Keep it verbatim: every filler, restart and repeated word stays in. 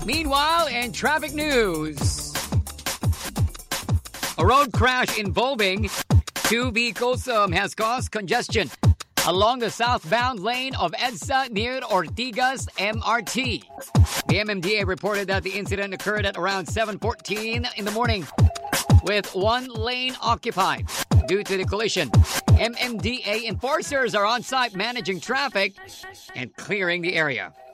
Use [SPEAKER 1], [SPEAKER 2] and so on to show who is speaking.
[SPEAKER 1] Meanwhile, in traffic news, a road crash involving two vehicles um, has caused congestion along the southbound lane of EDSA near Ortigas M R T. The M M D A reported that the incident occurred at around seven fourteen in the morning, with one lane occupied due to the collision. M M D A enforcers are on site managing traffic and clearing the area.